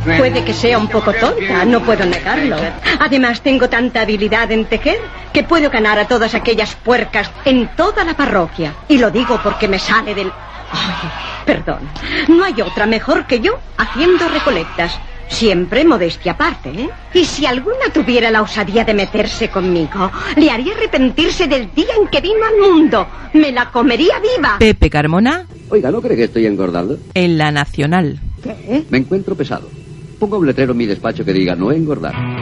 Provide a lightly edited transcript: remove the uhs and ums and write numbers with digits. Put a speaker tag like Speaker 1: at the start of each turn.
Speaker 1: Puede que sea un poco tonta, no puedo negarlo. Además, tengo tanta habilidad en tejer que puedo ganar a todas aquellas puercas en toda la parroquia. Y lo digo porque me sale del... Ay, perdón. No hay otra mejor que yo haciendo recolectas. Siempre modestia aparte, ¿eh? Y si alguna tuviera la osadía de meterse conmigo, le haría arrepentirse del día en que vino al mundo. Me la comería viva.
Speaker 2: Pepe Carmona.
Speaker 3: Oiga, ¿no cree que estoy engordando?
Speaker 2: En La Nacional.
Speaker 1: ¿Qué?
Speaker 3: Me encuentro pesado. Ponga un letrero en mi despacho que diga no engordar.